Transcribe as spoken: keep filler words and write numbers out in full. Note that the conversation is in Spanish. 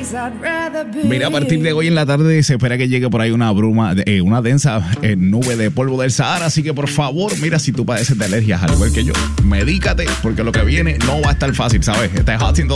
Mira, a partir de hoy en la tarde se espera que llegue por ahí una bruma, eh, una densa eh, nube de polvo del Sahara. Así que por favor, mira, si tú padeces de alergias al igual que yo, medícate, porque lo que viene no va a estar fácil, ¿sabes? Este es Hot